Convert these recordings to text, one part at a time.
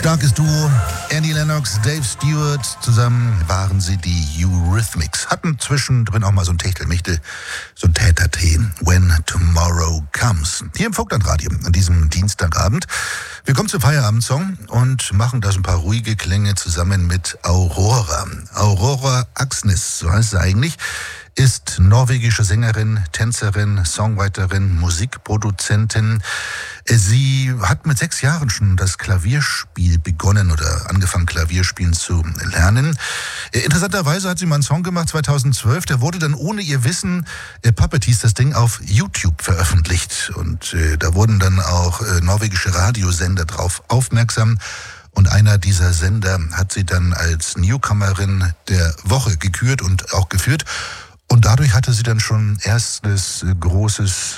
Starkes Duo, Annie Lennox, Dave Stewart, zusammen waren sie die Eurythmics. Hatten zwischendrin auch mal so ein Techtelmechtel, so ein Tätertee, When Tomorrow Comes. Hier im Vogtlandradio an diesem Dienstagabend. Wir kommen zum Feierabendsong und machen da so ein paar ruhige Klänge zusammen mit Aurora. Aurora Aksnes, so heißt sie eigentlich, ist norwegische Sängerin, Tänzerin, Songwriterin, Musikproduzentin. Sie hat mit 6 Jahren schon das Klavierspiel begonnen oder angefangen, Klavierspielen zu lernen. Interessanterweise hat sie mal einen Song gemacht, 2012, der wurde dann ohne ihr Wissen, Puppet hieß das Ding, auf YouTube veröffentlicht. Und da wurden dann auch norwegische Radiosender drauf aufmerksam. Und einer dieser Sender hat sie dann als Newcomerin der Woche gekürt und auch geführt. Und dadurch hatte sie dann schon erstes großes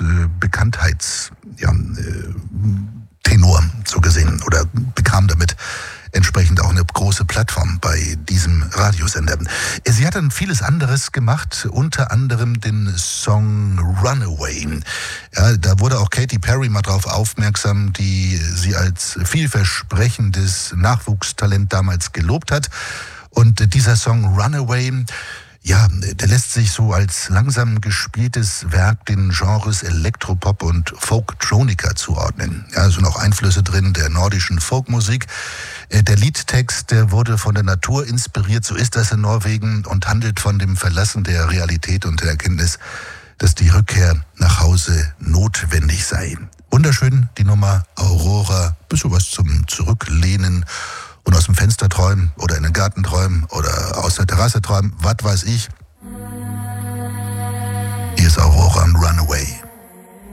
Tenor so gesehen oder bekam damit entsprechend auch eine große Plattform bei diesem Radiosender. Sie hat dann vieles anderes gemacht, unter anderem den Song Runaway. Ja, da wurde auch Katy Perry mal drauf aufmerksam, die sie als vielversprechendes Nachwuchstalent damals gelobt hat. Und dieser Song Runaway, ja, der lässt sich so als langsam gespieltes Werk den Genres Elektropop und Folktronica zuordnen. Ja, also noch Einflüsse drin der nordischen Folkmusik. Der Liedtext, der wurde von der Natur inspiriert, so ist das in Norwegen, und handelt von dem Verlassen der Realität und der Erkenntnis, dass die Rückkehr nach Hause notwendig sei. Wunderschön, die Nummer Aurora, bisschen was zum Zurücklehnen und aus dem Fenster träumen oder in den Garten träumen oder aus der Terrasse träumen, was weiß ich. Hier ist Aurora und Runaway.